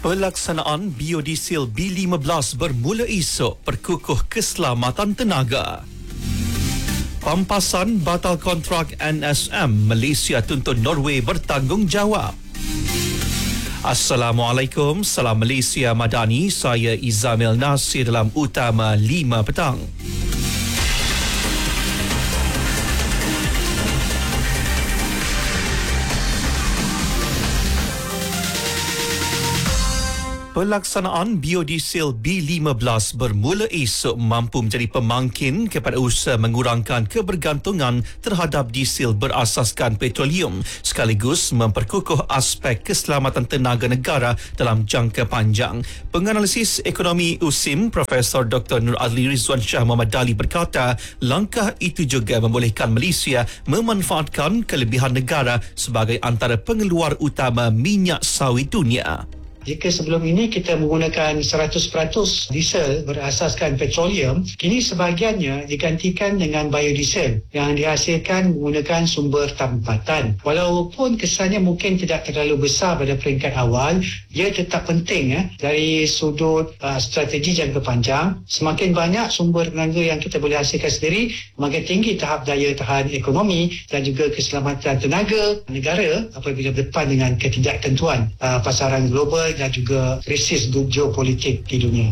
Pelaksanaan biodiesel B15 bermula esok perkukuh keselamatan tenaga. Pampasan batal kontrak NSM, Malaysia tuntut Norway bertanggungjawab. Assalamualaikum, salam Malaysia Madani, saya Izamil Nasir dalam Utama 5 petang. Pelaksanaan biodiesel B15 bermula esok mampu menjadi pemangkin kepada usaha mengurangkan kebergantungan terhadap diesel berasaskan petroleum sekaligus memperkukuh aspek keselamatan tenaga negara dalam jangka panjang. Penganalisis ekonomi USIM Profesor Dr. Nur Adli Rizwan Shah Muhammad Dali berkata, langkah itu juga membolehkan Malaysia memanfaatkan kelebihan negara sebagai antara pengeluar utama minyak sawit dunia. Jika sebelum ini kita menggunakan 100% diesel berasaskan petroleum, kini sebahagiannya digantikan dengan biodiesel yang dihasilkan menggunakan sumber tempatan. Walaupun kesannya mungkin tidak terlalu besar pada peringkat awal, ia tetap penting dari sudut strategi jangka panjang. Semakin banyak sumber tenaga yang kita boleh hasilkan sendiri, makin tinggi tahap daya tahan ekonomi dan juga keselamatan tenaga negara apabila berdepan dengan ketidaktentuan pasaran global dan juga krisis geopolitik di dunia.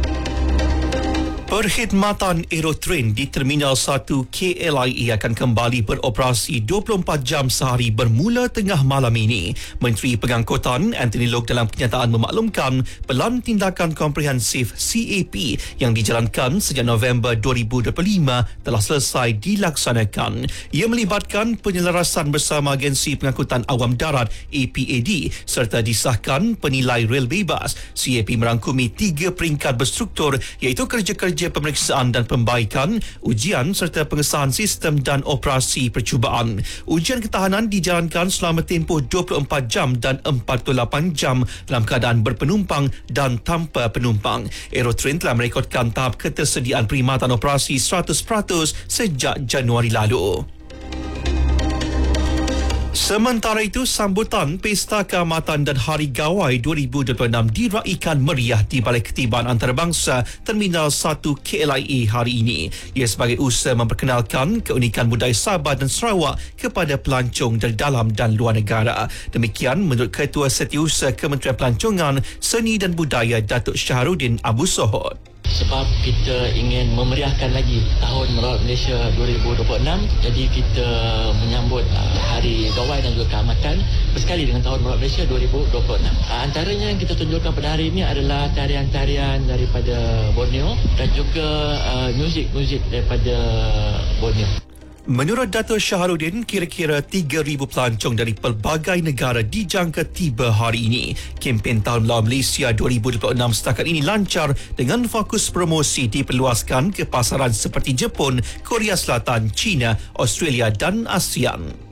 Perkhidmatan Aerotrain di Terminal 1 KLIA akan kembali beroperasi 24 jam sehari bermula tengah malam ini. Menteri Pengangkutan Anthony Loke dalam kenyataan memaklumkan Pelan Tindakan Komprehensif CAP yang dijalankan sejak November 2025 telah selesai dilaksanakan. Ia melibatkan penyelarasan bersama Agensi Pengangkutan Awam Darat APAD serta disahkan penilai rel bebas. CAP merangkumi 3 peringkat berstruktur iaitu kerja-kerja pemeriksaan dan pembaikan, ujian serta pengesahan sistem dan operasi percubaan. Ujian ketahanan dijalankan selama tempoh 24 jam dan 48 jam dalam keadaan berpenumpang dan tanpa penumpang. Aerotrain telah merekodkan tahap ketersediaan perkhidmatan operasi 100% sejak Januari lalu. Sementara itu, sambutan Pesta Keamatan dan Hari Gawai 2026 diraikan meriah di Balai Ketibaan Antarabangsa Terminal 1 KLIA hari ini. Ia sebagai usaha memperkenalkan keunikan budaya Sabah dan Sarawak kepada pelancong dari dalam dan luar negara. Demikian menurut Ketua Setiausaha Kementerian Pelancongan, Seni dan Budaya Datuk Syahrudin Abu Sohod. Sebab kita ingin memeriahkan lagi Tahun Merawat Malaysia 2026. Jadi kita menyambut Hari Gawai dan juga Keamatan bersekali dengan Tahun Merawat Malaysia 2026. Antaranya yang kita tunjukkan pada hari ini adalah tarian-tarian daripada Borneo dan juga muzik-muzik daripada Borneo. Menurut Datuk Syahrudin, kira-kira 3,000 pelancong dari pelbagai negara dijangka tiba hari ini. Kempen Tahun Lawan Malaysia 2026 setakat ini lancar dengan fokus promosi diperluaskan ke pasaran seperti Jepun, Korea Selatan, China, Australia dan ASEAN.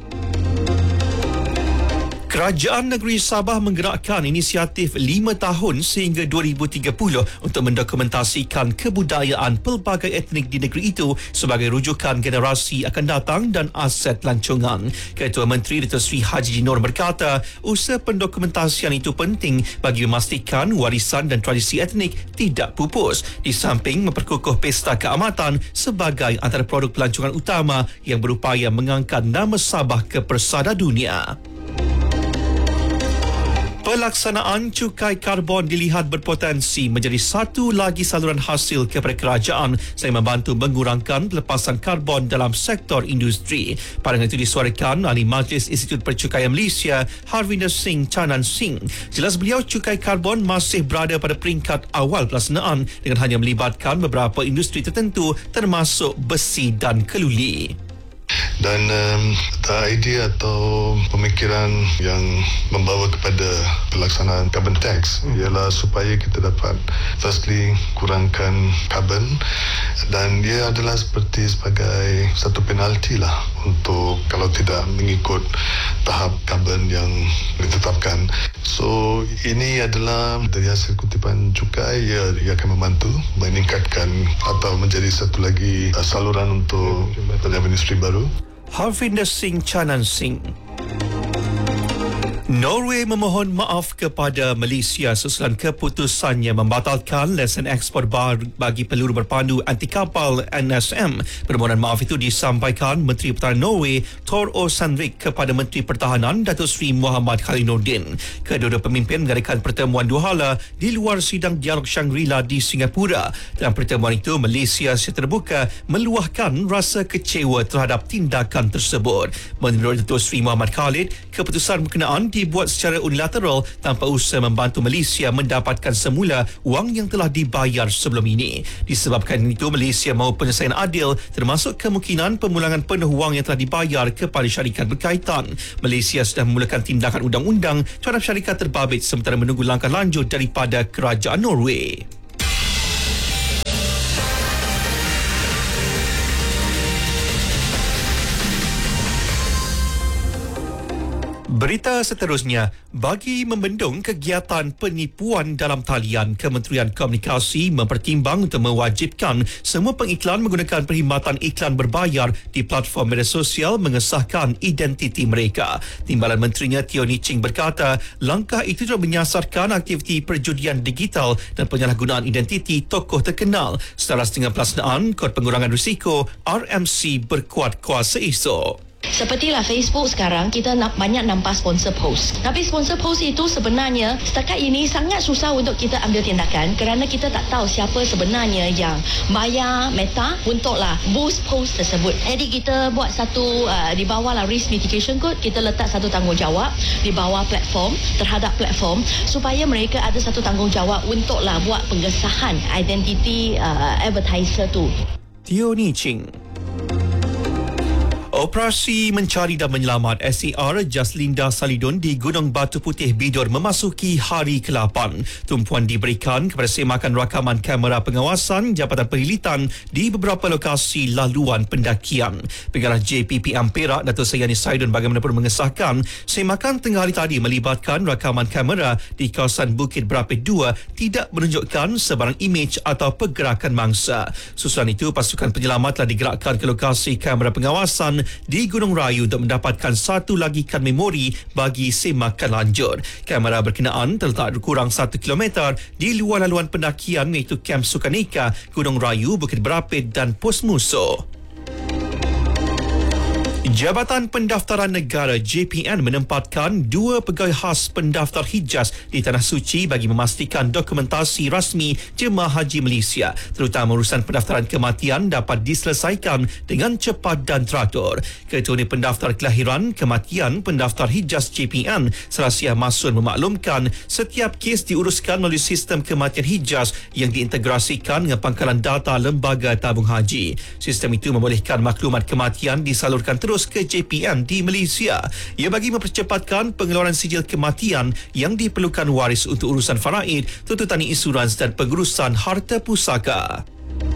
Kerajaan Negeri Sabah menggerakkan inisiatif 5 tahun sehingga 2030 untuk mendokumentasikan kebudayaan pelbagai etnik di negeri itu sebagai rujukan generasi akan datang dan aset pelancongan. Ketua Menteri Datuk Seri Haji Jinor berkata, usaha pendokumentasian itu penting bagi memastikan warisan dan tradisi etnik tidak pupus, di samping memperkukuh Pesta Keamatan sebagai antara produk pelancongan utama yang berupaya mengangkat nama Sabah ke persada dunia. Pelaksanaan cukai karbon dilihat berpotensi menjadi satu lagi saluran hasil kepada kerajaan selain membantu mengurangkan pelepasan karbon dalam sektor industri. Pandangan itu disuarakan Ahli Majlis Institut Percukaian Malaysia Harvinder Singh Chanan Singh. Jelas beliau cukai karbon masih berada pada peringkat awal pelaksanaan dengan hanya melibatkan beberapa industri tertentu termasuk besi dan keluli. Dan idea atau pemikiran yang membawa kepada pelaksanaan carbon tax ialah supaya kita dapat firstly kurangkan carbon, dan dia adalah sebagai satu penalti lah untuk kalau tidak mengikut tahap carbon yang ditetapkan. So ini adalah dari hasil kutipan cukai, ia akan membantu meningkatkan atau menjadi satu lagi saluran untuk revenue stream baru. Harvinder Singh Chanan Singh. Norway memohon maaf kepada Malaysia susulan keputusannya membatalkan lesen ekspor bagi peluru berpandu anti kapal NSM. Permohonan maaf itu disampaikan Menteri Pertahanan Norway Thor O Sandvik kepada Menteri Pertahanan Datuk Seri Muhammad Khaliluddin. Kedua-dua pemimpin mengadakan pertemuan dua hala di luar sidang dialog Shangri-La di Singapura. Dalam pertemuan itu, Malaysia secara terbuka meluahkan rasa kecewa terhadap tindakan tersebut. Menurut Datuk Seri Muhammad Khalid, keputusan berkenaan dibuat secara unilateral tanpa usaha membantu Malaysia mendapatkan semula wang yang telah dibayar sebelum ini. Disebabkan itu, Malaysia mahu penyelesaian adil termasuk kemungkinan pemulangan penuh wang yang telah dibayar kepada syarikat berkaitan. Malaysia sudah memulakan tindakan undang-undang terhadap syarikat terbabit sementara menunggu langkah lanjut daripada kerajaan Norway. Berita seterusnya, bagi membendung kegiatan penipuan dalam talian, Kementerian Komunikasi mempertimbang untuk mewajibkan semua pengiklan menggunakan perkhidmatan iklan berbayar di platform media sosial mengesahkan identiti mereka. Timbalan Menterinya Teo Ni Ching berkata, langkah itu juga menyasarkan aktiviti perjudian digital dan penyalahgunaan identiti tokoh terkenal selaras dengan pelaksanaan Kod Pengurangan Risiko RMC berkuat kuasa esok. Sepertilah Facebook sekarang, kita banyak nampak sponsor post. Tapi sponsor post itu sebenarnya setakat ini sangat susah untuk kita ambil tindakan kerana kita tak tahu siapa sebenarnya yang bayar Meta untuklah boost post tersebut. Jadi kita buat satu di bawah lah risk mitigation code, kita letak satu tanggungjawab di bawah platform terhadap platform supaya mereka ada satu tanggungjawab untuklah buat pengesahan identiti advertiser tu. Teo Ni Ching. Operasi Mencari dan Menyelamat SAR Jaslinda Salidun di Gunung Batu Putih Bidor memasuki hari ke-8. Tumpuan diberikan kepada semakan rakaman kamera pengawasan Jabatan Perkhidmatan di beberapa lokasi laluan pendakian. Pengarah JPPM Perak Datuk Sayani Saidun bagaimanapun mengesahkan semakan tengah hari tadi melibatkan rakaman kamera di kawasan Bukit Berapit 2 tidak menunjukkan sebarang imej atau pergerakan mangsa. Susulan itu, pasukan penyelamat telah digerakkan ke lokasi kamera pengawasan di Gunung Rayu untuk mendapatkan satu lagi kad memori bagi semakan lanjut. Kamera berkenaan terletak kurang 1 km di luar laluan pendakian iaitu Kamp Sukanika, Gunung Rayu, Bukit Berapit dan Pos Musuh. Jabatan Pendaftaran Negara JPN menempatkan 2 pegawai khas pendaftar Hijaz di Tanah Suci bagi memastikan dokumentasi rasmi jemaah haji Malaysia, terutama urusan pendaftaran kematian dapat diselesaikan dengan cepat dan teratur. Ketua Pendaftar Kelahiran Kematian Pendaftar Hijaz JPN, Selasiah Masun memaklumkan setiap kes diuruskan melalui sistem kematian Hijaz yang diintegrasikan dengan pangkalan data Lembaga Tabung Haji. Sistem itu membolehkan maklumat kematian disalurkan terus ke JPN di Malaysia. Ia bagi mempercepatkan pengeluaran sijil kematian yang diperlukan waris untuk urusan faraid, tuntutan insurans dan pengurusan harta pusaka.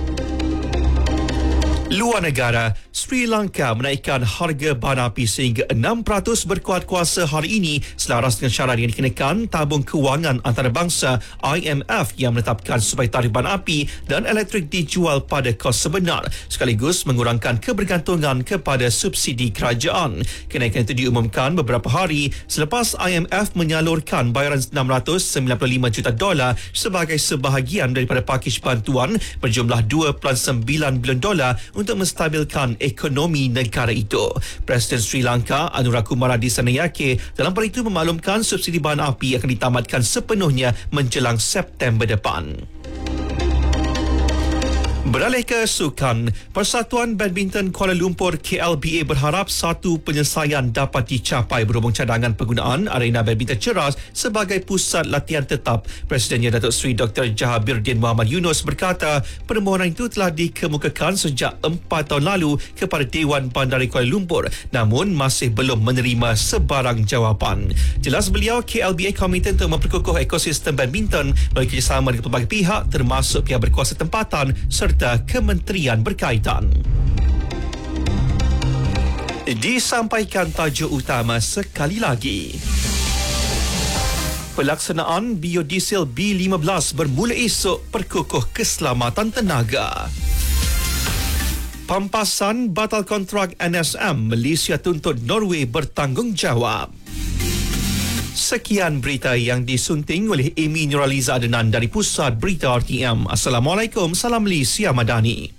Luar negara, Sri Lanka menaikkan harga bahan api sehingga 6% berkuat kuasa hari ini selaras dengan syarat yang dikenakan tabung kewangan antarabangsa IMF yang menetapkan supaya tarif bahan api dan elektrik dijual pada kos sebenar sekaligus mengurangkan kebergantungan kepada subsidi kerajaan. Kenaikan itu diumumkan beberapa hari selepas IMF menyalurkan bayaran $695 juta sebagai sebahagian daripada pakej bantuan berjumlah $2.9 bilion untuk menstabilkan ekonomi negara itu. Presiden Sri Lanka Anura Kumara Dissanayake dalam hal itu memaklumkan subsidi bahan api akan ditamatkan sepenuhnya menjelang September depan. Beralih ke sukan, Persatuan Badminton Kuala Lumpur KLBA berharap satu penyelesaian dapat dicapai berhubung cadangan penggunaan arena badminton Ceras sebagai pusat latihan tetap. Presidennya Datuk Seri Dr. Jahabirdin Muhammad Yunus berkata permohonan itu telah dikemukakan sejak 4 tahun lalu kepada Dewan Bandari Kuala Lumpur namun masih belum menerima sebarang jawapan. Jelas beliau, KLBA komited untuk memperkukuh ekosistem badminton melalui kerjasama dengan pelbagai pihak termasuk pihak berkuasa tempatan serta kementerian berkaitan. Disampaikan tajuk utama sekali lagi. Pelaksanaan biodiesel B15 bermula esok perkukuh keselamatan tenaga. Pampasan batal kontrak NSM, Malaysia tuntut Norway bertanggungjawab. Sekian berita yang disunting oleh Amy Nuraliza Adenan dari Pusat Berita RTM. Assalamualaikum, salam Malaysia Madani.